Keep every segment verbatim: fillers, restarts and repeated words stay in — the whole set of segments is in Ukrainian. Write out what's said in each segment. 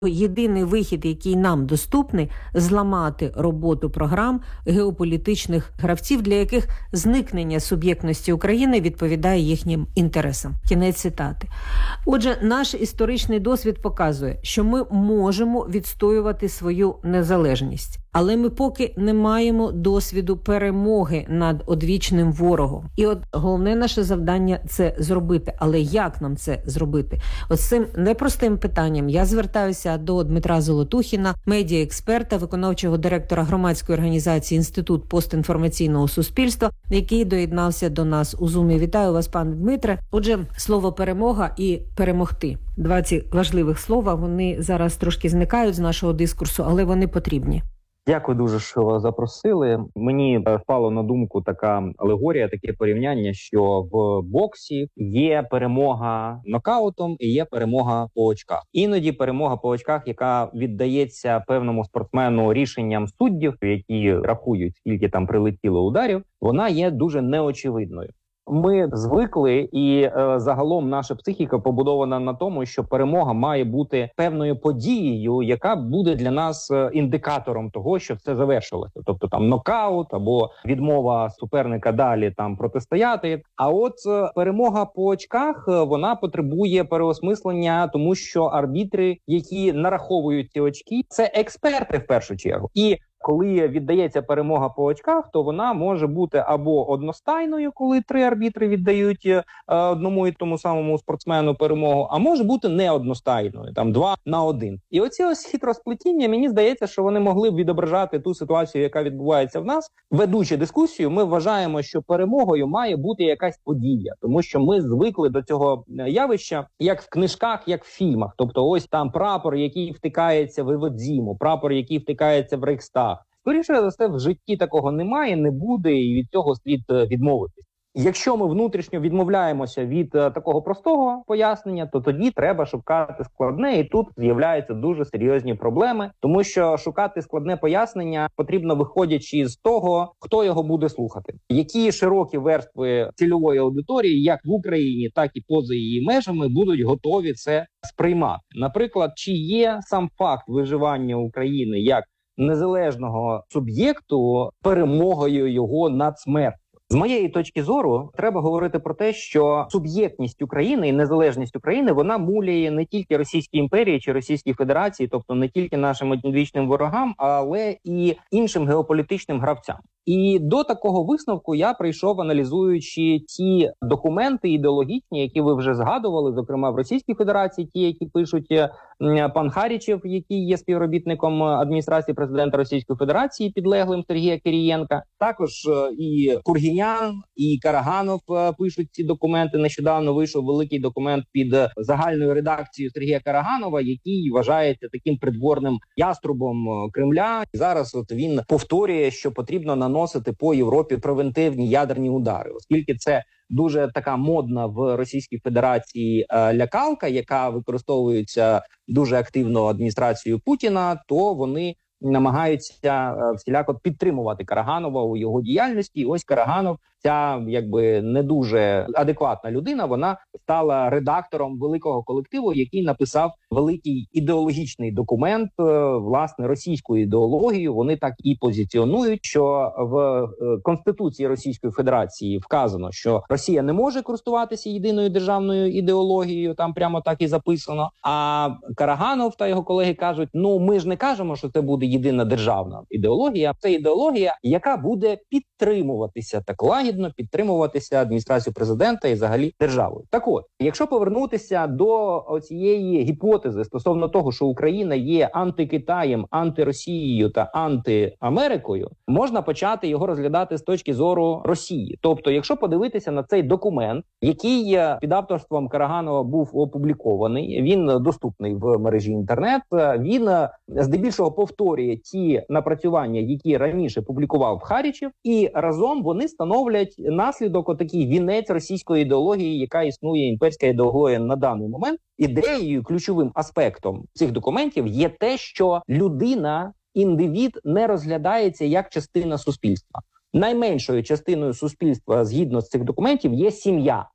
Єдиний вихід, який нам доступний – зламати роботу програм геополітичних гравців, для яких зникнення суб'єктності України відповідає їхнім інтересам. Кінець цитати. Отже, наш історичний досвід показує, що ми можемо відстоювати свою незалежність. Але ми поки не маємо досвіду перемоги над одвічним ворогом. І от головне наше завдання – це зробити. Але як нам це зробити? Ось цим непростим питанням я звертаюся до Дмитра Золотухіна, медіаексперта, виконавчого директора громадської організації «Інститут постінформаційного суспільства», який доєднався до нас у Зумі. Вітаю вас, пане Дмитре. Отже, слово «перемога» і «перемогти». Два ці важливих слова, вони зараз трошки зникають з нашого дискурсу, але вони потрібні. Дякую дуже, що вас запросили. Мені впало на думку така алегорія, таке порівняння, що в боксі є перемога нокаутом і є перемога по очках. Іноді перемога по очках, яка віддається певному спортсмену рішенням суддів, які рахують, скільки там прилетіло ударів, вона є дуже неочевидною. Ми звикли, і е, загалом наша психіка побудована на тому, що перемога має бути певною подією, яка буде для нас е, індикатором того, що все завершилося. Тобто там нокаут або відмова суперника далі там протистояти. А от е, перемога по очках, е, вона потребує переосмислення, тому що арбітри, які нараховують ці очки, це експерти в першу чергу. І коли віддається перемога по очках, то вона може бути або одностайною, коли три арбітри віддають е, одному і тому самому спортсмену перемогу, а може бути неодностайною, там два на один. І оці ось хитросплетіння, мені здається, що вони могли б відображати ту ситуацію, яка відбувається в нас. Ведучи дискусію, ми вважаємо, що перемогою має бути якась подія, тому що ми звикли до цього явища як в книжках, як в фільмах. Тобто ось там прапор, який втикається в Іводзіму, прапор, який втикається в Рейхстаг. Скоріше за все, в житті такого немає, не буде, і від цього слід відмовитись. Якщо ми внутрішньо відмовляємося від е, такого простого пояснення, то тоді треба шукати складне, і тут з'являються дуже серйозні проблеми, тому що шукати складне пояснення потрібно, виходячи з того, хто його буде слухати. Які широкі верстви цільової аудиторії, як в Україні, так і поза її межами, будуть готові це сприймати. Наприклад, чи є сам факт виживання України як незалежного суб'єкту перемогою його над смертю? З моєї точки зору, треба говорити про те, що суб'єктність України і незалежність України, вона муляє не тільки Російській імперії чи Російській Федерації, тобто не тільки нашим одвічним ворогам, але і іншим геополітичним гравцям. І до такого висновку я прийшов, аналізуючи ті документи ідеологічні, які ви вже згадували, зокрема в Російській Федерації, ті, які пишуть пан Харічев, який є співробітником адміністрації президента Російської Федерації, підлеглим Сергія Кирієнка. Також і Кургінян, і Караганов пишуть ці документи. Нещодавно вийшов великий документ під загальною редакцією Сергія Караганова, який вважається таким придворним яструбом Кремля. І зараз от він повторює, що потрібно наносити по Європі превентивні ядерні удари, оскільки це дуже така модна в Російській Федерації е, лякалка, яка використовується дуже активно адміністрацією Путіна, то вони намагаються е, всіляко підтримувати Караганова у його діяльності. І ось Караганов, ця якби не дуже адекватна людина, вона стала редактором великого колективу, який написав великий ідеологічний документ, е, власне, російську ідеологію. Вони так і позиціонують, що в е, Конституції Російської Федерації вказано, що Росія не може користуватися єдиною державною ідеологією, там прямо так і записано. А Караганов та його колеги кажуть, ну ми ж не кажемо, що це буде єдина державна ідеологія, це ідеологія, яка буде підтримуватися так лагідно, підтримуватися адміністрацією президента і взагалі державою. Так от, якщо повернутися до цієї гіпотези стосовно того, що Україна є антикитаєм, антиросією та антиамерикою, можна почати його розглядати з точки зору Росії. Тобто, якщо подивитися на цей документ, який під авторством Караганова був опублікований, він доступний в мережі інтернет, він здебільшого повторює ті напрацювання, які раніше публікував Харічев, і разом вони становлять наслідок отакий вінець російської ідеології, яка існує, імперська ідеологія на даний момент. Ідеєю, ключовим аспектом цих документів є те, що людина, індивід не розглядається як частина суспільства. Найменшою частиною суспільства, згідно з цих документів, є сім'я.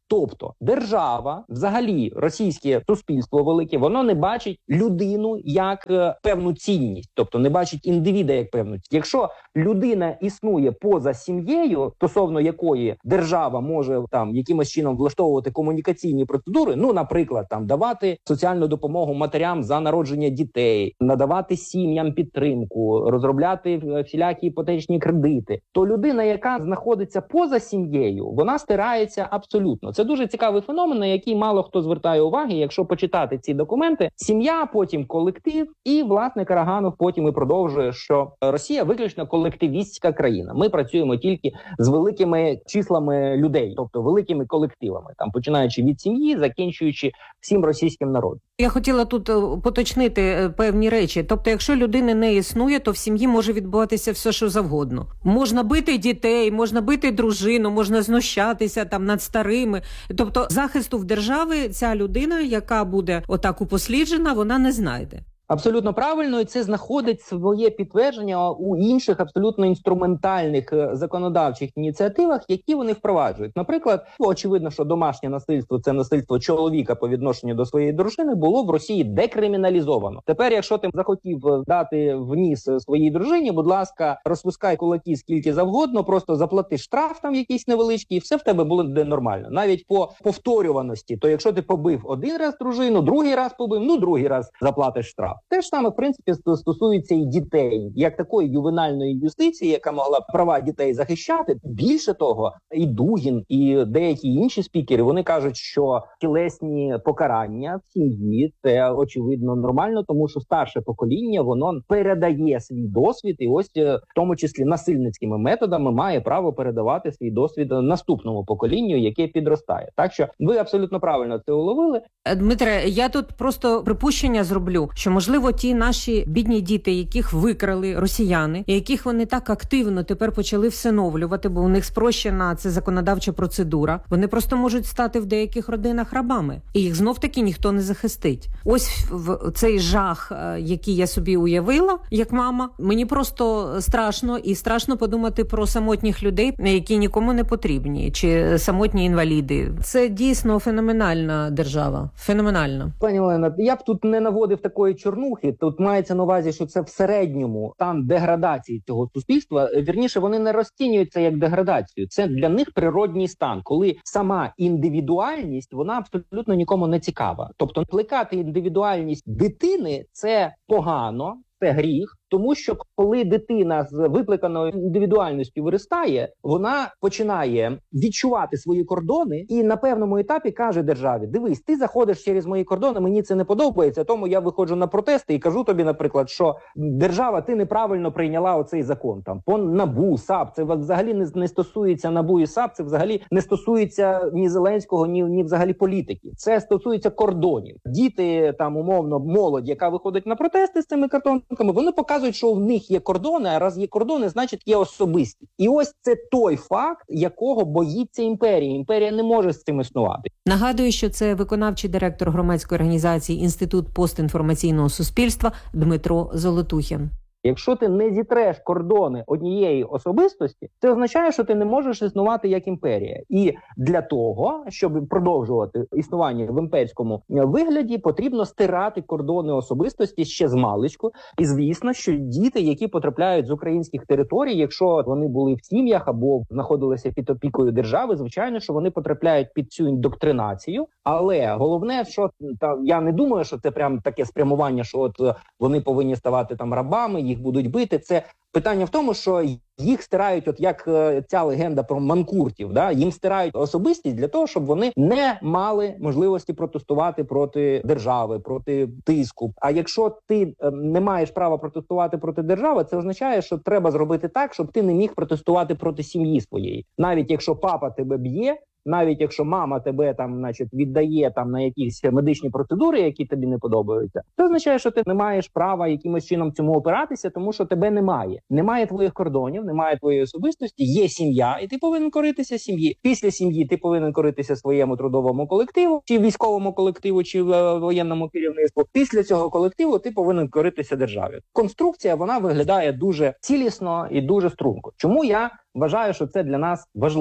Тобто держава, взагалі російське суспільство велике, воно не бачить людину як е, певну цінність, тобто не бачить індивіда як певну цінність. Якщо людина існує поза сім'єю, стосовно якої держава може там якимось чином влаштовувати комунікаційні процедури, ну, наприклад, там давати соціальну допомогу матерям за народження дітей, надавати сім'ям підтримку, розробляти всілякі іпотечні кредити, то людина, яка знаходиться поза сім'єю, вона стирається абсолютно. Це дуже цікавий феномен, на який мало хто звертає уваги. Якщо почитати ці документи, сім'я, потім колектив, і, власне, Караганов потім і продовжує, що Росія виключно колективістська країна. Ми працюємо тільки з великими числами людей, тобто великими колективами, там починаючи від сім'ї, закінчуючи всім російським народом. Я хотіла тут поточнити певні речі. Тобто, якщо людини не існує, то в сім'ї може відбуватися все, що завгодно. Можна бити дітей, можна бити дружину, можна знущатися там над старими. Тобто, захисту в держави ця людина, яка буде отак упосліджена, вона не знайде. Абсолютно правильно, і це знаходить своє підтвердження у інших абсолютно інструментальних законодавчих ініціативах, які вони впроваджують. Наприклад, очевидно, що домашнє насильство – це насильство чоловіка по відношенню до своєї дружини, було в Росії декриміналізовано. Тепер, якщо ти захотів дати в ніс своїй дружині, будь ласка, розпускай кулаки скільки завгодно, просто заплати штраф там якийсь невеличкий, і все в тебе буде нормально. Навіть по повторюваності, то якщо ти побив один раз дружину, другий раз побив, ну другий раз заплатиш штраф. Те ж саме, в принципі, стосується і дітей, як такої ювенальної юстиції, яка могла права дітей захищати. Більше того, і Дугін, і деякі інші спікери, вони кажуть, що тілесні покарання в сім'ї – це, очевидно, нормально, тому що старше покоління, воно передає свій досвід, і ось, в тому числі, насильницькими методами має право передавати свій досвід наступному поколінню, яке підростає. Так що ви абсолютно правильно це уловили. Дмитре, я тут просто припущення зроблю, що, можливо, ті наші бідні діти, яких викрали росіяни, і яких вони так активно тепер почали всиновлювати, бо у них спрощена це законодавча процедура, вони просто можуть стати в деяких родинах рабами. І їх знов-таки ніхто не захистить. Ось в цей жах, який я собі уявила, як мама, мені просто страшно, і страшно подумати про самотніх людей, які нікому не потрібні, чи самотні інваліди. Це дійсно феноменальна держава. Феноменально. Пані Олена, я б тут не наводив такої чорнухи. Тут мається на увазі, що це в середньому стан деградації цього суспільства. Вірніше, вони не розцінюються як деградацію. Це для них природній стан, коли сама індивідуальність, вона абсолютно нікому не цікава. Тобто, плекати індивідуальність дитини – це погано, це гріх. Тому що коли дитина з виплеканою індивідуальністю виростає, вона починає відчувати свої кордони і на певному етапі каже державі: дивись, ти заходиш через мої кордони, мені це не подобається, тому я виходжу на протести і кажу тобі, наприклад, що держава, ти неправильно прийняла оцей закон. Там по НАБУ, САП, це взагалі не, не стосується НАБУ і САП, це взагалі не стосується ні Зеленського, ні, ні взагалі політики. Це стосується кордонів. Діти, там умовно, молодь, яка виходить на протести з цими картонками, вони показують, що в них є кордони, а раз є кордони, значить є особисті. І ось це той факт, якого боїться імперія. Імперія не може з цим існувати. Нагадую, що це виконавчий директор громадської організації «Інститут постінформаційного суспільства» Дмитро Золотухін. Якщо ти не зітреш кордони однієї особистості, це означає, що ти не можеш існувати як імперія. І для того, щоб продовжувати існування в імперському вигляді, потрібно стирати кордони особистості ще з маличку. І звісно, що діти, які потрапляють з українських територій, якщо вони були в сім'ях або знаходилися під опікою держави, звичайно, що вони потрапляють під цю індоктринацію. Але головне, що та, я не думаю, що це прям таке спрямування, що от вони повинні ставати там рабами, їх будуть бити. Це питання в тому, що їх стирають, от як ця легенда про манкуртів, да? Їм стирають особистість для того, щоб вони не мали можливості протестувати проти держави, проти тиску. А якщо ти не маєш права протестувати проти держави, це означає, що треба зробити так, щоб ти не міг протестувати проти сім'ї своєї. Навіть якщо папа тебе б'є, навіть якщо мама тебе там, значить, віддає там на якісь медичні процедури, які тобі не подобаються, це означає, що ти не маєш права якимось чином цьому опиратися, тому що тебе немає. Немає твоїх кордонів, немає твоєї особистості, є сім'я, і ти повинен коритися сім'ї. Після сім'ї ти повинен коритися своєму трудовому колективу, чи військовому колективу, чи воєнному керівництву. Після цього колективу ти повинен коритися державі. Конструкція, вона виглядає дуже цілісно і дуже струнко. Чому я вважаю, що це для нас важливо?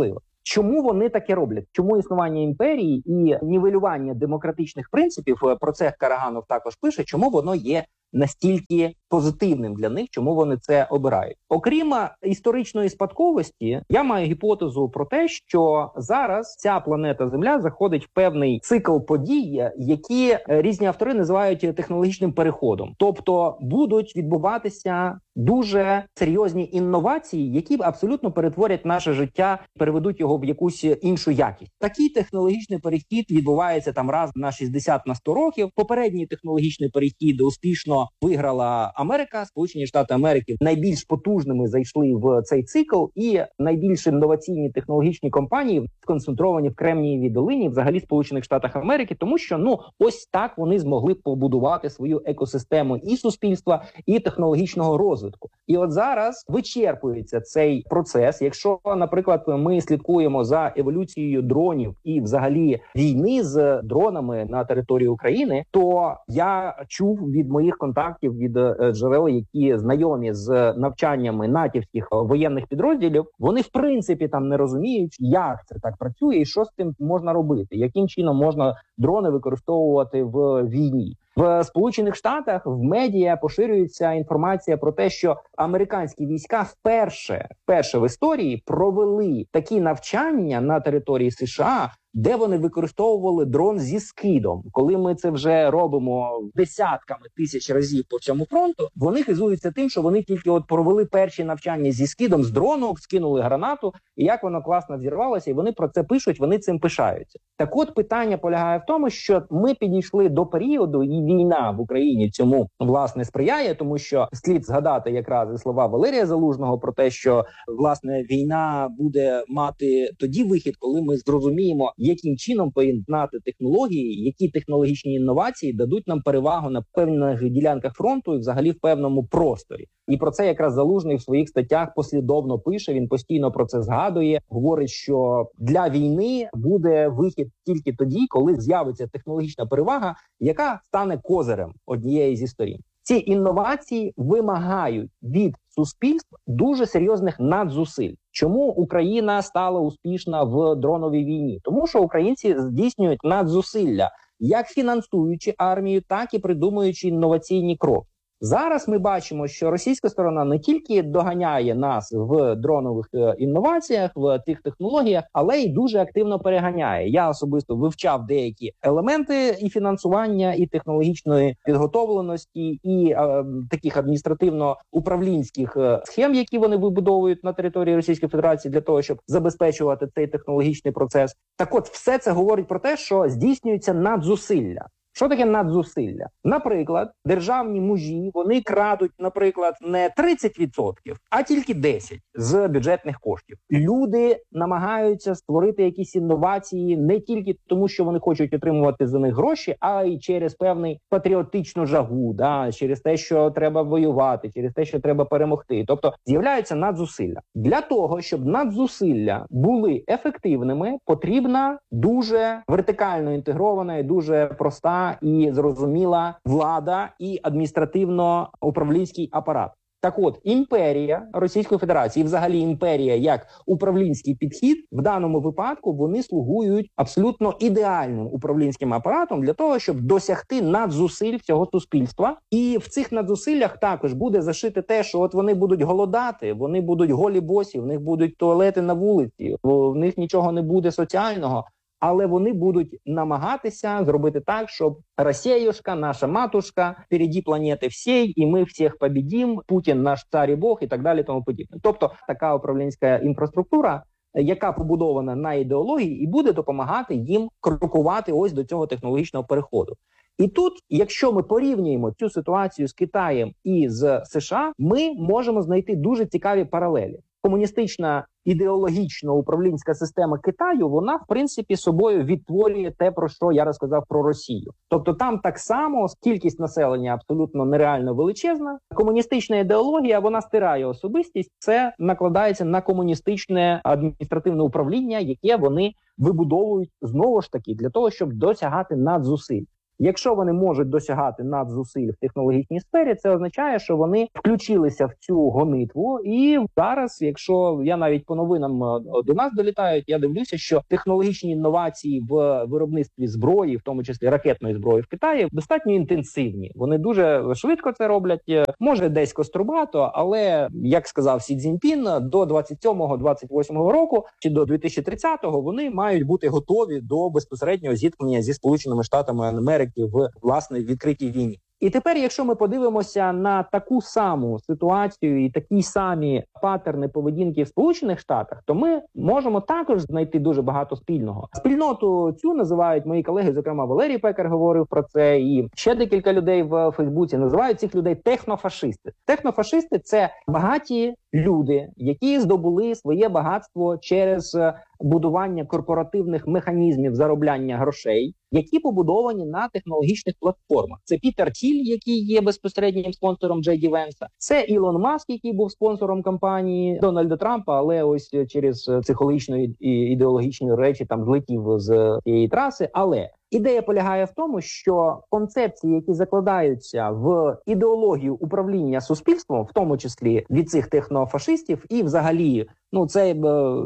Чому вони таке роблять? Чому існування імперії і нівелювання демократичних принципів, про це Караганов також пише, чому воно є настільки позитивним для них, чому вони це обирають? Окрім історичної спадковості, я маю гіпотезу про те, що зараз ця планета Земля заходить в певний цикл подій, які різні автори називають технологічним переходом. Тобто будуть відбуватися дуже серйозні інновації, які абсолютно перетворять наше життя, переведуть його в якусь іншу якість. Такий технологічний перехід відбувається там раз на шістдесят на сто років. Попередній технологічний перехід успішно виграла Америка, Сполучені Штати Америки найбільш потужними зайшли в цей цикл, і найбільш інноваційні технологічні компанії сконцентровані в Кремнієвій долині, взагалі Сполучених Штатах Америки, тому що ну ось так вони змогли побудувати свою екосистему і суспільства, і технологічного розвитку. І от зараз вичерпується цей процес. Якщо, наприклад, ми слідкуємо за еволюцією дронів і взагалі війни з дронами на території України, то я чув від моїх контактів, від джерел, які знайомі з навчаннями натівських воєнних підрозділів, вони в принципі там не розуміють, як це так працює і що з тим можна робити, яким чином можна дрони використовувати в війні. В Сполучених Штатах в медіа поширюється інформація про те, що американські війська вперше, вперше в історії провели такі навчання на території США, де вони використовували дрон зі скидом. Коли ми це вже робимо десятками тисяч разів по всьому фронту, вони хизуються тим, що вони тільки от провели перші навчання зі скидом, з дрону, скинули гранату, і як воно класно взірвалося, і вони про це пишуть, вони цим пишаються. Так от питання полягає в тому, що ми підійшли до періоду, і війна в Україні цьому, власне, сприяє, тому що слід згадати якраз і слова Валерія Залужного про те, що, власне, війна буде мати тоді вихід, коли ми зрозуміємо, яким чином поєднати технології, які технологічні інновації дадуть нам перевагу на певних ділянках фронту і взагалі в певному просторі. І про це якраз Залужний в своїх статтях послідовно пише, він постійно про це згадує, говорить, що для війни буде вихід тільки тоді, коли з'явиться технологічна перевага, яка стане козирем однієї зі сторін. Ці інновації вимагають від суспільств дуже серйозних надзусиль. Чому Україна стала успішна в дроновій війні? Тому що українці здійснюють надзусилля, як фінансуючи армію, так і придумуючи інноваційні кроки. Зараз ми бачимо, що російська сторона не тільки доганяє нас в дронових інноваціях, в тих технологіях, але й дуже активно переганяє. Я особисто вивчав деякі елементи і фінансування, і технологічної підготовленості, і е, таких адміністративно-управлінських схем, які вони вибудовують на території Російської Федерації для того, щоб забезпечувати цей технологічний процес. Так от, все це говорить про те, що здійснюється надзусилля. Що таке надзусилля? Наприклад, державні мужі, вони крадуть, наприклад, не тридцять відсотків, а тільки десять з бюджетних коштів. Люди намагаються створити якісь інновації не тільки тому, що вони хочуть отримувати за них гроші, а й через певний патріотичну жагу, да, через те, що треба воювати, через те, що треба перемогти. Тобто з'являються надзусилля. Для того, щоб надзусилля були ефективними, потрібна дуже вертикально інтегрована і дуже проста і зрозуміла влада і адміністративно-управлінський апарат. Так от, імперія Російської Федерації, і взагалі імперія як управлінський підхід, в даному випадку вони слугують абсолютно ідеальним управлінським апаратом для того, щоб досягти надзусиль всього суспільства. І в цих надзусиллях також буде зашити те, що от вони будуть голодати, вони будуть голі босі, в них будуть туалети на вулиці, в них нічого не буде соціального. Але вони будуть намагатися зробити так, щоб Росіюшка, наша матушка, впереді планети всій, і ми всіх побідім, Путін наш цар і Бог і так далі тому подібне. Тобто така управлінська інфраструктура, яка побудована на ідеології і буде допомагати їм крокувати ось до цього технологічного переходу. І тут, якщо ми порівнюємо цю ситуацію з Китаєм і з США, ми можемо знайти дуже цікаві паралелі. Комуністична ідеологічно-управлінська система Китаю, вона, в принципі, собою відтворює те, про що я розказав про Росію. Тобто там так само кількість населення абсолютно нереально величезна. Комуністична ідеологія, вона стирає особистість, це накладається на комуністичне адміністративне управління, яке вони вибудовують знову ж таки для того, щоб досягати надзусиль. Якщо вони можуть досягати надзусиль в технологічній сфері, це означає, що вони включилися в цю гонитву. І зараз, якщо я навіть по новинам до нас долітають, я дивлюся, що технологічні інновації в виробництві зброї, в тому числі ракетної зброї в Китаї, достатньо інтенсивні. Вони дуже швидко це роблять. Може, десь кострубато, але, як сказав Сі Цзіньпін, до двадцять сьомого - двадцять восьмого року чи до дві тисячі тридцятого вони мають бути готові до безпосереднього зіткнення зі Сполученими Штатами Америки в, власне, відкритій війні. І тепер, якщо ми подивимося на таку саму ситуацію і такі самі паттерни поведінки в Сполучених Штатах, то ми можемо також знайти дуже багато спільного. Спільноту цю називають мої колеги, зокрема Валерій Пекар говорив про це, і ще декілька людей в Фейсбуці називають цих людей технофашисти. Технофашисти – це багаті люди, які здобули своє багатство через будування корпоративних механізмів заробляння грошей, які побудовані на технологічних платформах. Це Пітер Тіль, який є безпосереднім спонсором Джей Ді Венса. Це Ілон Маск, який був спонсором кампанії Дональда Трампа, але ось через психологічної і ідеологічні речі там злетів з цієї траси. Але ідея полягає в тому, що концепції, які закладаються в ідеологію управління суспільством, в тому числі від цих технофашистів, і взагалі, ну це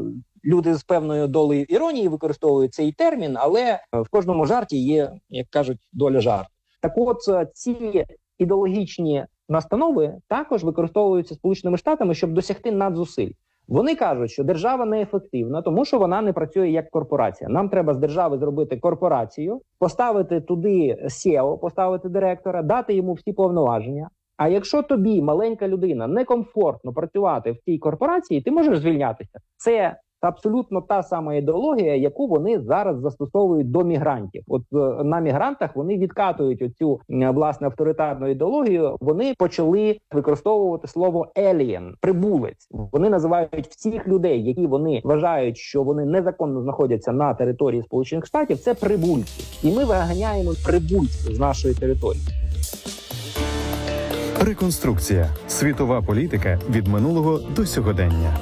люди з певною долею іронії використовують цей термін, але в кожному жарті є, як кажуть, доля жарту. Так от, ці ідеологічні настанови також використовуються Сполученими Штатами, щоб досягти надзусиль. Вони кажуть, що держава неефективна, тому що вона не працює як корпорація. Нам треба з держави зробити корпорацію, поставити туди сі і о, поставити директора, дати йому всі повноваження. А якщо тобі, маленька людина, некомфортно працювати в цій корпорації, ти можеш звільнятися. Це абсолютно та сама ідеологія, яку вони зараз застосовують до мігрантів. От на мігрантах вони відкатують оцю, власне, авторитарну ідеологію. Вони почали використовувати слово «alien» – «прибулець». Вони називають всіх людей, які вони вважають, що вони незаконно знаходяться на території Сполучених Штатів, це прибульці. І ми виганяємо прибульців з нашої території. Реконструкція. Світова політика від минулого до сьогодення.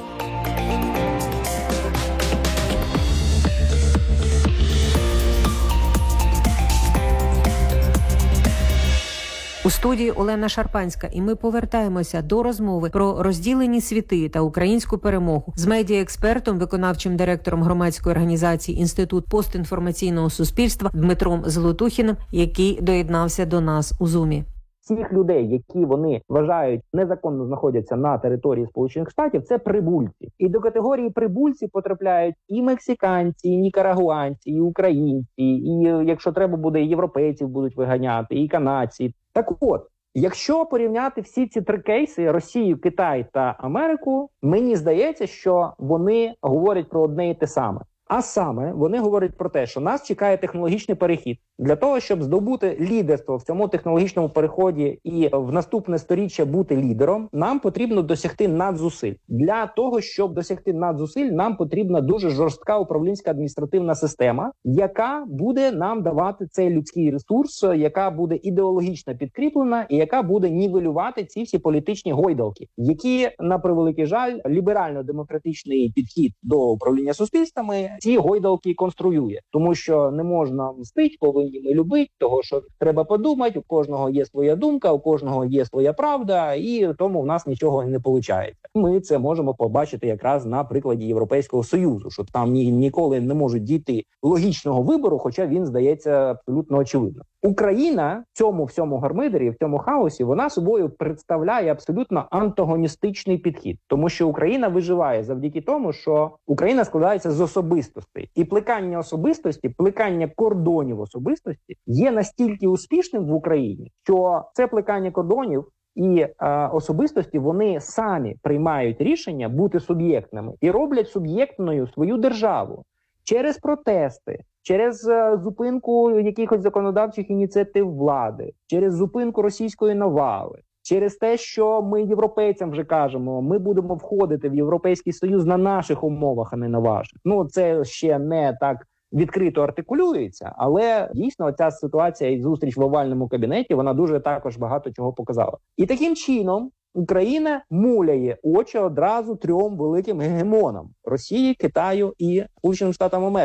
У студії Олена Шарпанська, і ми повертаємося до розмови про розділені світи та українську перемогу з медіаекспертом, виконавчим директором громадської організації «Інститут постінформаційного суспільства» Дмитром Золотухіним, який доєднався до нас у Зумі. Всіх людей, які вони вважають незаконно знаходяться на території Сполучених Штатів, це прибульці. І до категорії прибульців потрапляють і мексиканці, і нікарагуанці, і українці, і, якщо треба буде, і європейців будуть виганяти, і канадці. Так от, якщо порівняти всі ці три кейси – Росію, Китай та Америку, мені здається, що вони говорять про одне і те саме. А саме, вони говорять про те, що нас чекає технологічний перехід. Для того, щоб здобути лідерство в цьому технологічному переході і в наступне сторіччя бути лідером, нам потрібно досягти надзусиль. Для того, щоб досягти надзусиль, нам потрібна дуже жорстка управлінська адміністративна система, яка буде нам давати цей людський ресурс, яка буде ідеологічно підкріплена і яка буде нівелювати ці всі політичні гойдалки, які, на превеликий жаль, ліберально-демократичний підхід до управління суспільствами ці гойдалки конструює. Тому що не можна мстити, повинні ми любити, того, що треба подумати, у кожного є своя думка, у кожного є своя правда, і тому в нас нічого не виходить. Ми це можемо побачити якраз на прикладі Європейського Союзу, що там ні, ніколи не можуть дійти логічного вибору, хоча він здається абсолютно очевидно. Україна в цьому всьому гармидері, в цьому хаосі, вона собою представляє абсолютно антагоністичний підхід. Тому що Україна виживає завдяки тому, що Україна складається з особистостей. І плекання особистості, плекання кордонів особистості є настільки успішним в Україні, що це плекання кордонів і е, особистості, вони самі приймають рішення бути суб'єктними і роблять суб'єктною свою державу через протести, через е, зупинку якихось законодавчих ініціатив влади, через зупинку російської навали, через те, що ми європейцям вже кажемо, ми будемо входити в Європейський Союз на наших умовах, а не на ваших. Ну, це ще не так відкрито артикулюється, але дійсно ця ситуація і зустріч в овальному кабінеті, вона дуже також багато чого показала. І таким чином Україна муляє очі одразу трьом великим гегемонам – Росії, Китаю і Сполученим Штатам Америки.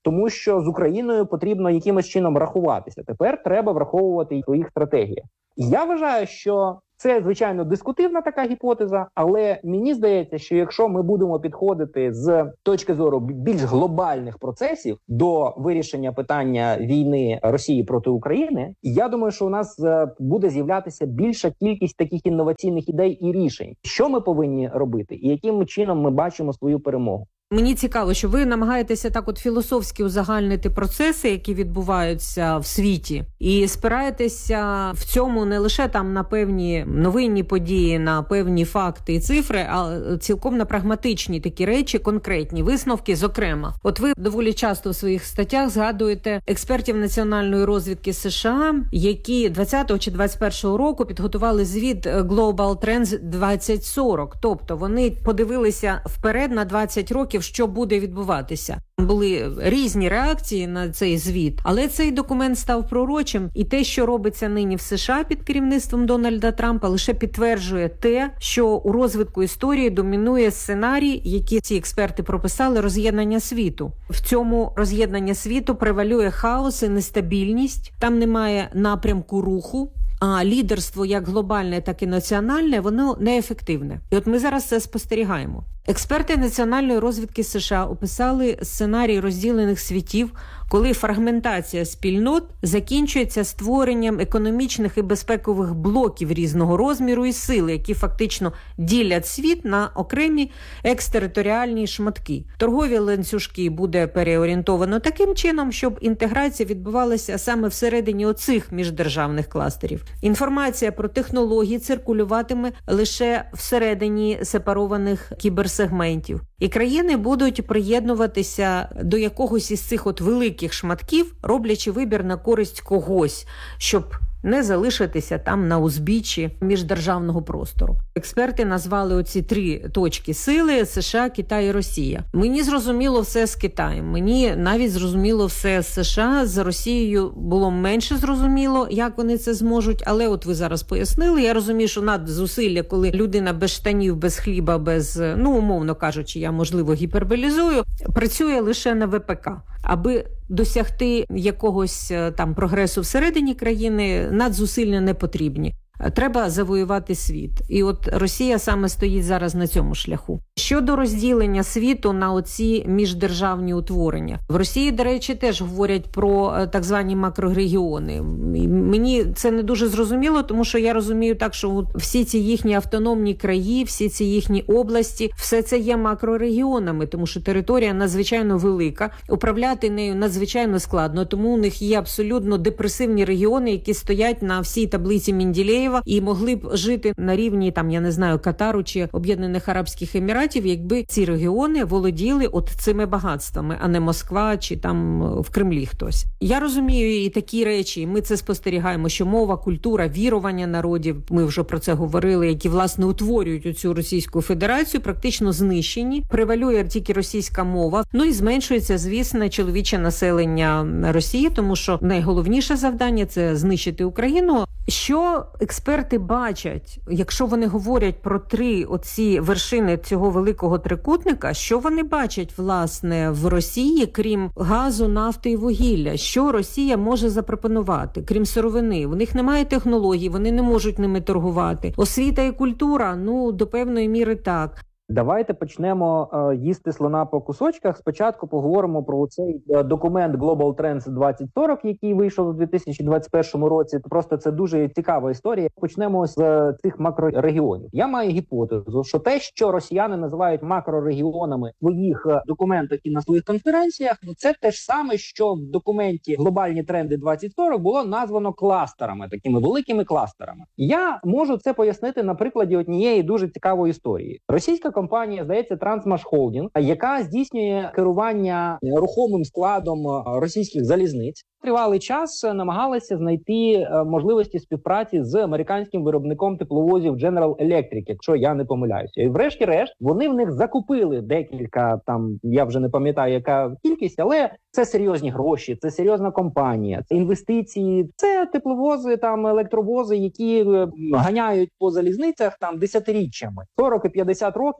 тому що з Україною потрібно якимось чином рахуватися. Тепер треба враховувати і своїх стратегіях. Я вважаю, що це, звичайно, дискутивна така гіпотеза, але мені здається, що якщо ми будемо підходити з точки зору більш глобальних процесів до вирішення питання війни Росії проти України, я думаю, що у нас буде з'являтися більша кількість таких інноваційних ідей і рішень, що ми повинні робити і яким чином ми бачимо свою перемогу. Мені цікаво, що ви намагаєтеся так от філософськи узагальнити процеси, які відбуваються в світі, і спираєтеся в цьому не лише там на певні новинні події, на певні факти і цифри, а цілком на прагматичні такі речі, конкретні висновки, зокрема. От ви доволі часто в своїх статтях згадуєте експертів національної розвідки США, які двадцятого чи двадцять першого року підготували звіт Global Trends двадцять сорок. Тобто вони подивилися вперед на двадцять років, що буде відбуватися. Були різні реакції на цей звіт, але цей документ став пророчим, і те, що робиться нині в США під керівництвом Дональда Трампа, лише підтверджує те, що у розвитку історії домінує сценарій, який ці експерти прописали, роз'єднання світу. В цьому роз'єднання світу превалює хаос і нестабільність, там немає напрямку руху, а лідерство як глобальне, так і національне, воно неефективне. І от ми зараз це спостерігаємо. Експерти національної розвідки США описали сценарій розділених світів, коли фрагментація спільнот закінчується створенням економічних і безпекових блоків різного розміру і сили, які фактично ділять світ на окремі екстериторіальні шматки. Торгові ланцюжки буде переорієнтовано таким чином, щоб інтеграція відбувалася саме всередині оцих міждержавних кластерів. Інформація про технології циркулюватиме лише всередині сепарованих кіберсегментів. І країни будуть приєднуватися до якогось із цих от великих шматків, роблячи вибір на користь когось, щоб не залишитися там на узбіччі міждержавного простору. Експерти назвали оці три точки сили – США, Китай і Росія. Мені зрозуміло все з Китаєм, мені навіть зрозуміло все з США, з Росією було менше зрозуміло, як вони це зможуть, але от ви зараз пояснили, я розумію, що надзусилля, коли людина без штанів, без хліба, без, ну, умовно кажучи, я, можливо, гіперболізую, працює лише на ВПК. Аби досягти якогось там прогресу всередині країни, надзусилля не потрібні. Треба завоювати світ. І от Росія саме стоїть зараз на цьому шляху. Щодо розділення світу на оці міждержавні утворення. В Росії, до речі, теж говорять про так звані макрорегіони. Мені це не дуже зрозуміло, тому що я розумію так, що всі ці їхні автономні краї, всі ці їхні області, все це є макрорегіонами, тому що територія надзвичайно велика, управляти нею надзвичайно складно, тому у них є абсолютно депресивні регіони, які стоять на всій таблиці Менделєєва і могли б жити на рівні, там, я не знаю, Катару чи Об'єднаних Арабських Еміратів, якби ці регіони володіли от цими багатствами, а не Москва чи там в Кремлі хтось. Я розумію і такі речі, ми це спостерігаємо, що мова, культура, вірування народів, ми вже про це говорили, які, власне, утворюють оцю Російську Федерацію, практично знищені. Превалює тільки російська мова. Ну і зменшується, звісно, чоловіче населення Росії, тому що найголовніше завдання – це знищити Україну. Що експерти бачать, якщо вони говорять про три оці вершини цього великого трикутника, що вони бачать, власне, в Росії, крім газу, нафти і вугілля? Що Росія може запропонувати, крім сировини? У них немає технологій, вони не можуть ними торгувати. Освіта і культура, ну, до певної міри так. Давайте почнемо е, їсти слона по кусочках. Спочатку поговоримо про цей е, документ Global Trends двадцять сорок, який вийшов у дві тисячі двадцять першому році. Просто це дуже цікава історія. Почнемо з е, цих макрорегіонів. Я маю гіпотезу, що те, що росіяни називають макрорегіонами в своїх е, документах і на своїх конференціях, це те ж саме, що в документі Глобальні тренди двадцять сорок було названо кластерами, такими великими кластерами. Я можу це пояснити на прикладі однієї дуже цікавої історії. Російська компанія, здається, Transmash Holding, яка здійснює керування рухомим складом російських залізниць, тривалий час намагалася знайти можливості співпраці з американським виробником тепловозів General Electric, якщо я не помиляюся. І врешті-решт вони в них закупили декілька, там, я вже не пам'ятаю, яка кількість, але це серйозні гроші, це серйозна компанія, це інвестиції, це тепловози, там, електровози, які ганяють по залізницях там десятиріччями. сорок і п'ятдесят років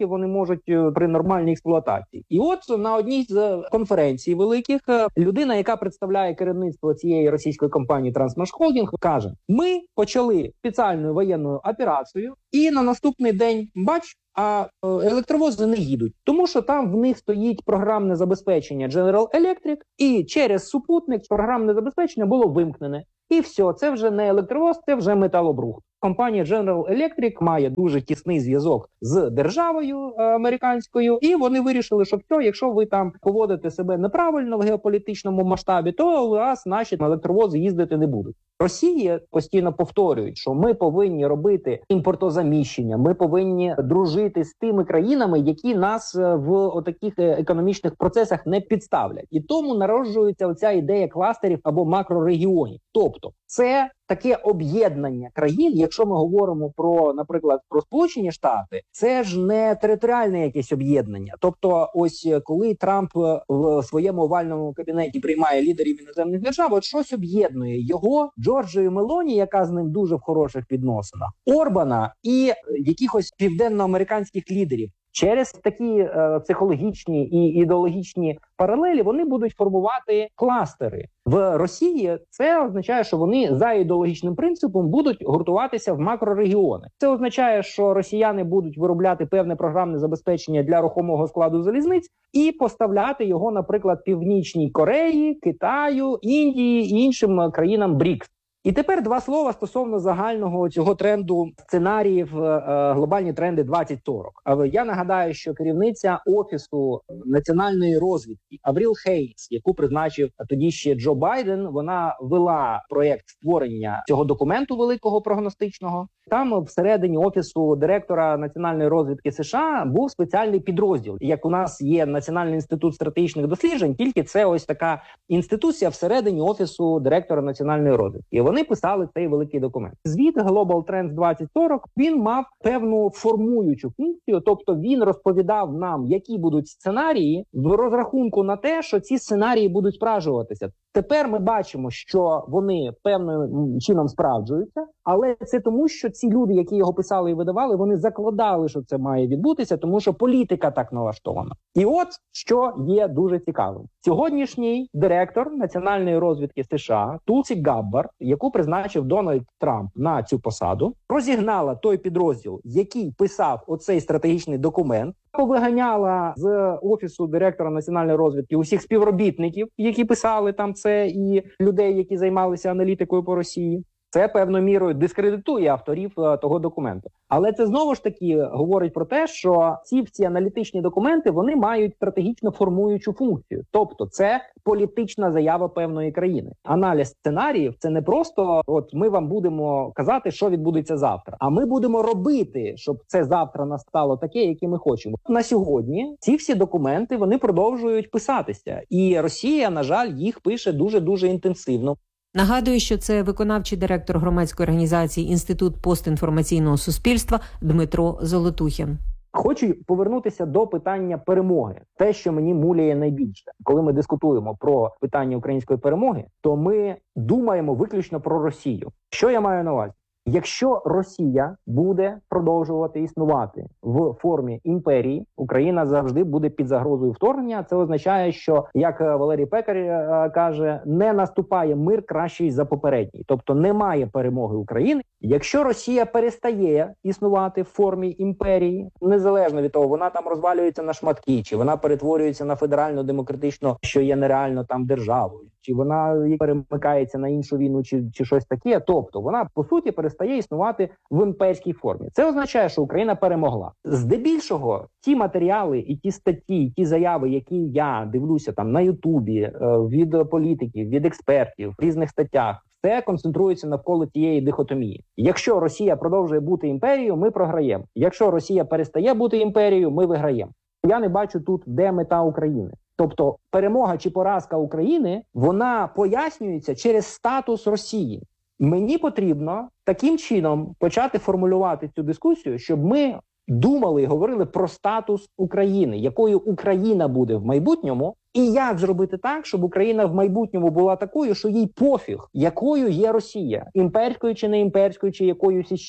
вони можуть при нормальній експлуатації. І от на одній з конференцій великих людина, яка представляє керівництво цієї російської компанії «Трансмашхолдінг», каже: ми почали спеціальну воєнну операцію, і на наступний день, бач, а електровози не їдуть, тому що там в них стоїть програмне забезпечення General Electric, і через супутник програмне забезпечення було вимкнене. І все, це вже не електровоз, це вже металобрухт. Компанія General Electric має дуже тісний зв'язок з державою американською, і вони вирішили, що все, якщо ви там поводите себе неправильно в геополітичному масштабі, то у вас наші електровози їздити не будуть. Росія постійно повторюють, що ми повинні робити імпортозаміщення, ми повинні дружити з тими країнами, які нас в отаких економічних процесах не підставлять. І тому народжується оця ідея кластерів або макрорегіонів. Тобто це таке об'єднання країн, якщо ми говоримо про, наприклад, про Сполучені Штати, це ж не територіальне якесь об'єднання. Тобто ось коли Трамп в своєму овальному кабінеті приймає лідерів іноземних держав, от щось об'єднує його, Джорджію Мелоні, яка з ним дуже в хороших відносинах, Орбана і якихось південноамериканських лідерів. Через такі е, психологічні і ідеологічні паралелі вони будуть формувати кластери. В Росії це означає, що вони за ідеологічним принципом будуть гуртуватися в макрорегіони. Це означає, що росіяни будуть виробляти певне програмне забезпечення для рухомого складу залізниць і поставляти його, наприклад, Північній Кореї, Китаю, Індії і іншим країнам брікс. І тепер два слова стосовно загального цього тренду сценаріїв е, глобальні тренди двадцять сорок. Я нагадаю, що керівниця Офісу національної розвідки Авріл Хейнс, яку призначив тоді ще Джо Байден, вона вела проєкт створення цього документу великого прогностичного. Там всередині Офісу директора національної розвідки США був спеціальний підрозділ. Як у нас є Національний інститут стратегічних досліджень, тільки це ось така інституція всередині Офісу директора національної розвідки. І вони писали цей великий документ. Звіт Global Trends двадцять сорок, він мав певну формуючу функцію, тобто він розповідав нам, які будуть сценарії в розрахунку на те, що ці сценарії будуть справджуватися. Тепер ми бачимо, що вони певним чином справджуються, але це тому, що ці люди, які його писали і видавали, вони закладали, що це має відбутися, тому що політика так налаштована. І от, що є дуже цікавим. Сьогоднішній директор національної розвідки США Тулсі Габбард, яку призначив Дональд Трамп на цю посаду, розігнала той підрозділ, який писав оцей стратегічний документ, повиганяла з Офісу директора національної розвідки усіх співробітників, які писали там це, і людей, які займалися аналітикою по Росії. Це певною мірою дискредитує авторів е, того документу. Але це знову ж таки говорить про те, що ці всі аналітичні документи, вони мають стратегічно формуючу функцію. Тобто це політична заява певної країни. Аналіз сценаріїв – це не просто от ми вам будемо казати, що відбудеться завтра, а ми будемо робити, щоб це завтра настало таке, яке ми хочемо. На сьогодні ці всі документи, вони продовжують писатися. І Росія, на жаль, їх пише дуже-дуже інтенсивно. Нагадую, що це виконавчий директор громадської організації «Інститут постінформаційного суспільства» Дмитро Золотухін. Хочу повернутися до питання перемоги. Те, що мені муляє найбільше. Коли ми дискутуємо про питання української перемоги, то ми думаємо виключно про Росію. Що я маю на увазі? Якщо Росія буде продовжувати існувати в формі імперії, Україна завжди буде під загрозою вторгнення. Це означає, що, як Валерій Пекар каже, не наступає мир кращий за попередній. Тобто немає перемоги України. Якщо Росія перестає існувати в формі імперії, незалежно від того, вона там розвалюється на шматки, чи вона перетворюється на федерально-демократичну, що є нереально там державою, чи вона перемикається на іншу війну, чи, чи щось таке. Тобто вона, по суті, перестає існувати в імперській формі. Це означає, що Україна перемогла. Здебільшого ті матеріали і ті статті, і ті заяви, які я дивлюся там на Ютубі, від політиків, від експертів, в різних статтях, все концентрується навколо тієї дихотомії. Якщо Росія продовжує бути імперією, ми програємо. Якщо Росія перестає бути імперією, ми виграємо. Я не бачу тут, де мета України. Тобто перемога чи поразка України, вона пояснюється через статус Росії. Мені потрібно таким чином почати формулювати цю дискусію, щоб ми думали і говорили про статус України, якою Україна буде в майбутньому, і як зробити так, щоб Україна в майбутньому була такою, що їй пофіг, якою є Росія, імперською чи не імперською, чи якоюсь іще.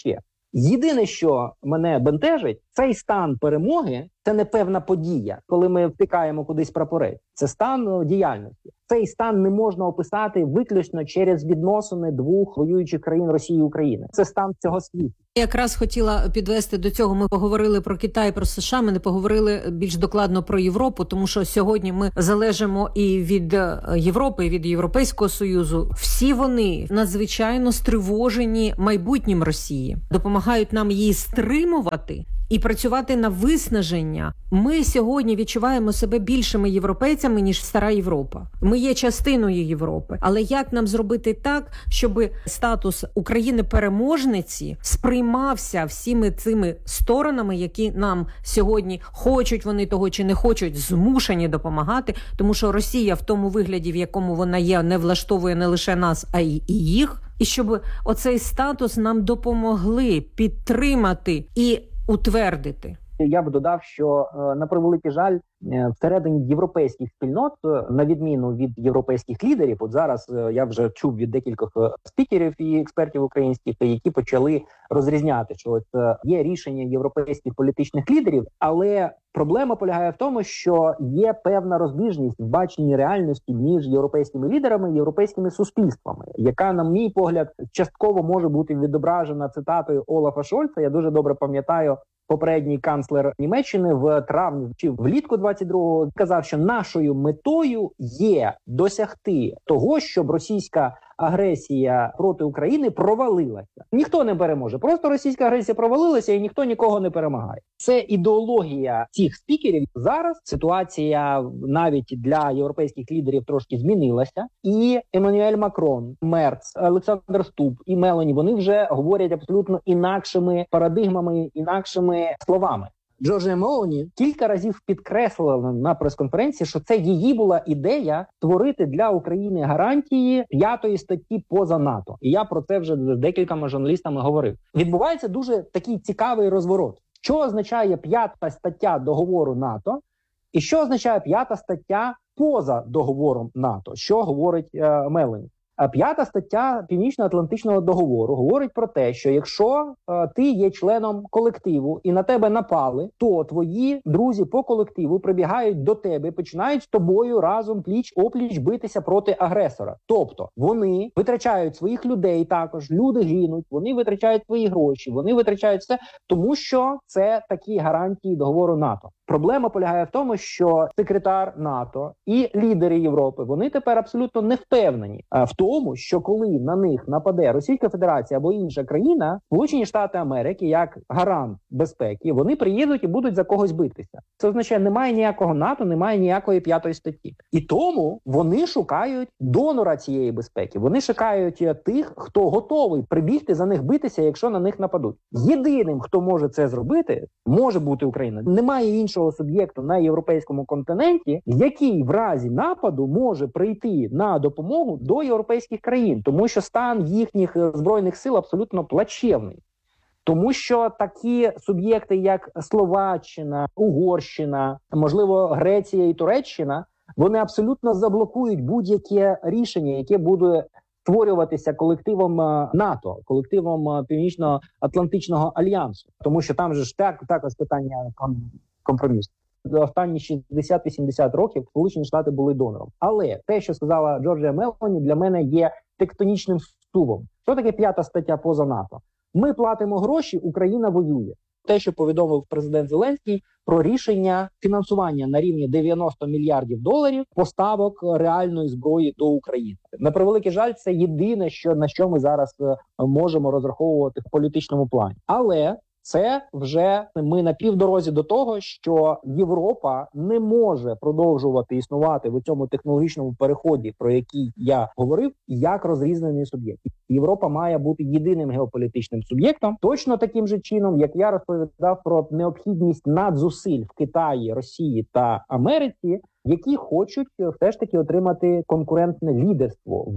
Єдине, що мене бентежить, цей стан перемоги – це не певна подія, коли ми втикаємо кудись прапорець. Це стан діяльності. Цей стан не можна описати виключно через відносини двох воюючих країн Росії і України. Це стан цього світу. Я якраз хотіла підвести до цього. Ми поговорили про Китай, про США, ми не поговорили більш докладно про Європу, тому що сьогодні ми залежимо і від Європи, і від Європейського Союзу. Всі вони надзвичайно стривожені майбутнім Росії, допомагають нам її стримувати і працювати на виснаження. Ми сьогодні відчуваємо себе більшими європейцями, ніж стара Європа. Ми є частиною Європи. Але як нам зробити так, щоб статус України-переможниці сприймався всіми цими сторонами, які нам сьогодні, хочуть вони того чи не хочуть, змушені допомагати, тому що Росія в тому вигляді, в якому вона є, не влаштовує не лише нас, а й і їх. І щоб оцей статус нам допомогли підтримати і утвердити. Я б додав, що, на превеликий жаль, всередині європейських спільнот, на відміну від європейських лідерів, от зараз я вже чув від декількох спікерів і експертів українських, які почали розрізняти, що от є рішення європейських політичних лідерів, але проблема полягає в тому, що є певна розбіжність в баченні реальності між європейськими лідерами і європейськими суспільствами, яка, на мій погляд, частково може бути відображена цитатою Олафа Шольца. Я дуже добре пам'ятаю, попередній канцлер Німеччини в травні чи влітку двадцять другого казав, що нашою метою є досягти того, щоб російська агресія проти України провалилася. Ніхто не переможе. Просто російська агресія провалилася і ніхто нікого не перемагає. Це ідеологія цих спікерів. Зараз ситуація навіть для європейських лідерів трошки змінилася. І Еммануель Макрон, Мерц, Олександр Стуб і Мелоні, вони вже говорять абсолютно інакшими парадигмами, інакшими словами. Джорджія Мелоні кілька разів підкреслила на прес-конференції, що це її була ідея створити для України гарантії п'ятої статті поза НАТО. І я про це вже з декількома журналістами говорив. Відбувається дуже такий цікавий розворот. Що означає п'ята стаття договору НАТО і що означає п'ята стаття поза договором НАТО? Що говорить е, Мелоні? П'ята стаття Північно-Атлантичного договору говорить про те, що якщо е, ти є членом колективу і на тебе напали, то твої друзі по колективу прибігають до тебе, починають з тобою разом пліч-опліч битися проти агресора. Тобто вони витрачають своїх людей також, люди гинуть, вони витрачають свої гроші, вони витрачають все, тому що це такі гарантії договору НАТО. Проблема полягає в тому, що секретар НАТО і лідери Європи, вони тепер абсолютно не впевнені в тому, що коли на них нападе Російська Федерація або інша країна, Сполучені Штати Америки, як гарант безпеки, вони приїдуть і будуть за когось битися. Це означає, немає ніякого НАТО, немає ніякої п'ятої статті. І тому вони шукають донора цієї безпеки. Вони шукають тих, хто готовий прибігти за них битися, якщо на них нападуть. Єдиним, хто може це зробити, може бути Україна. Немає іншого суб'єкту на європейському континенті, який в разі нападу може прийти на допомогу до європейських країн, тому що стан їхніх збройних сил абсолютно плачевний. Тому що такі суб'єкти, як Словаччина, Угорщина, можливо, Греція і Туреччина, вони абсолютно заблокують будь-яке рішення, яке буде створюватися колективом НАТО, колективом Північно-Атлантичного альянсу. Тому що там же ж так, також питання компромісу. За останні шістдесят-вісімдесят років Сполучені Штати були донором. Але те, що сказала Джорджія Мелоні, для мене є тектонічним стовпом. Що таке п'ята стаття поза НАТО? Ми платимо гроші, Україна воює. Те, що повідомив президент Зеленський про рішення фінансування на рівні дев'яносто мільярдів доларів поставок реальної зброї до України. На превеликий жаль, це єдине, що на що ми зараз можемо розраховувати в політичному плані. Але це вже ми на півдорозі до того, що Європа не може продовжувати існувати в цьому технологічному переході, про який я говорив, як розрізнений суб'єкт. Європа має бути єдиним геополітичним суб'єктом, точно таким же чином, як я розповідав про необхідність надзусиль в Китаї, Росії та Америці, які хочуть все ж таки отримати конкурентне лідерство в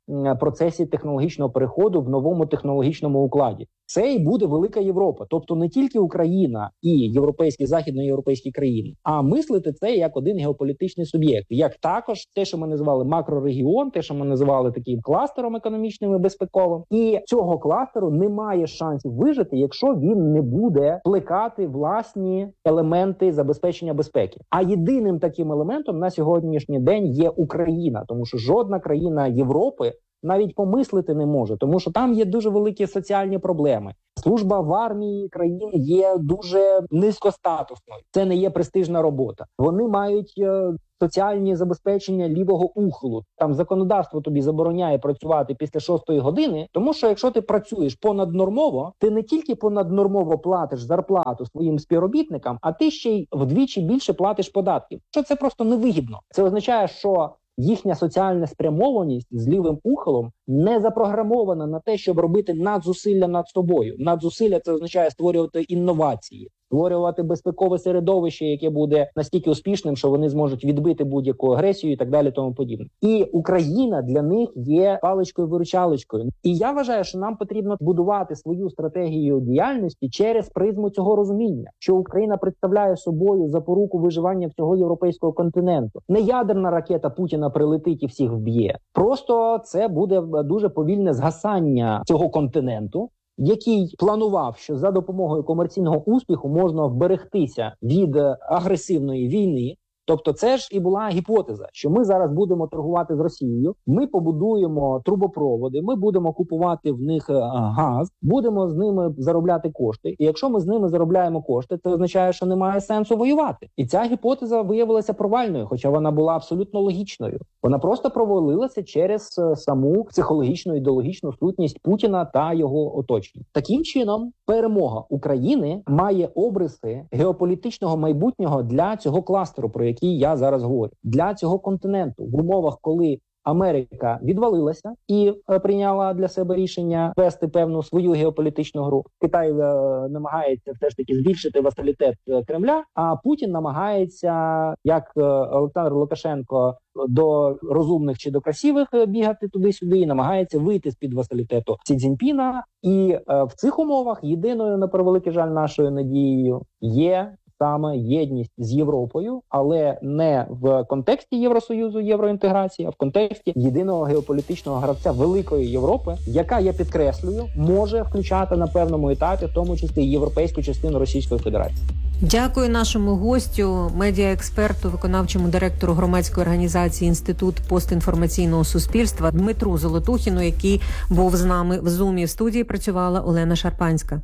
процесі технологічного переходу в новому технологічному укладі. Це і буде велика Європа, тобто не тільки Україна і європейські, західноєвропейські країни, а мислити це як один геополітичний суб'єкт, як також те, що ми називали макрорегіон, те, що ми називали таким кластером економічним і безпековим. І цього кластеру немає шансів вижити, якщо він не буде плекати власні елементи забезпечення безпеки. А єдиним таким елементом на сьогоднішній день є Україна, тому що жодна країна Європи навіть помислити не може, тому що там є дуже великі соціальні проблеми. Служба в армії країн є дуже низькостатусною. Це не є престижна робота. Вони мають е, соціальні забезпечення лівого ухилу. Там законодавство тобі забороняє працювати після шостої години, тому що якщо ти працюєш понаднормово, ти не тільки понаднормово платиш зарплату своїм співробітникам, а ти ще й вдвічі більше платиш податків. Що це просто невигідно. Це означає, що їхня соціальна спрямованість з лівим ухилом не запрограмована на те, щоб робити надзусилля над собою. Надзусилля – це означає створювати інновації, створювати безпекове середовище, яке буде настільки успішним, що вони зможуть відбити будь-яку агресію і так далі, тому подібне. І Україна для них є паличкою-виручалочкою. І я вважаю, що нам потрібно будувати свою стратегію діяльності через призму цього розуміння, що Україна представляє собою запоруку виживання всього європейського континенту. Не ядерна ракета Путіна прилетить і всіх вб'є. Просто це буде дуже повільне згасання цього континенту, який планував, що за допомогою комерційного успіху можна вберегтися від агресивної війни. Тобто це ж і була гіпотеза, що ми зараз будемо торгувати з Росією, ми побудуємо трубопроводи, ми будемо купувати в них газ, будемо з ними заробляти кошти. І якщо ми з ними заробляємо кошти, це означає, що немає сенсу воювати. І ця гіпотеза виявилася провальною, хоча вона була абсолютно логічною. Вона просто провалилася через саму психологічну ідеологічну сутність Путіна та його оточення. Таким чином, перемога України має обриси геополітичного майбутнього для цього кластеру, про який я зараз говорю. Для цього континенту в умовах, коли Америка відвалилася і е, прийняла для себе рішення вести певну свою геополітичну гру. Китай е, намагається все ж таки збільшити васалітет Кремля, а Путін намагається, як е, Олександр Лукашенко, до розумних чи до красивих бігати туди-сюди і намагається вийти з-під васалітету Сі Цзіньпіна. І е, в цих умовах єдиною, на превеликий жаль, нашою надією є саме єдність з Європою, але не в контексті Євросоюзу, євроінтеграції, а в контексті єдиного геополітичного гравця великої Європи, яка, я підкреслюю, може включати на певному етапі, в тому числі європейську частину Російської Федерації. Дякую нашому гостю, медіаексперту, виконавчому директору громадської організації «Інститут постінформаційного суспільства» Дмитру Золотухіну, який був з нами в Зумі. В студії працювала Олена Шарпанська.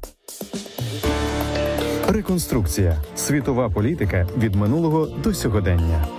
Реконструкція. Світова політика від минулого до сьогодення.